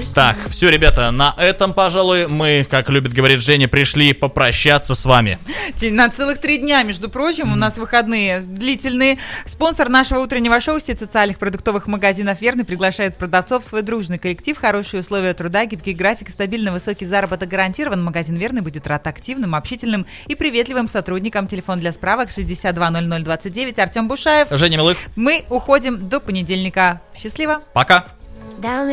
Так, все, ребята, на этом, пожалуй, мы, как любит говорить Женя, пришли попрощаться с вами. На целых 3 дня, между прочим, у нас выходные длительные. Спонсор нашего утреннего шоу, сеть социальных продуктовых магазинов «Верный», приглашает продавцов в свой дружный коллектив, хорошие условия труда, гибкий график, стабильно высокий заработок гарантирован. Магазин «Верный» будет рад активным, общительным и приветливым сотрудникам. Телефон для справок 620029. Артем Бушаев. Женя Милых. Мы уходим до понедельника. Счастливо. Пока.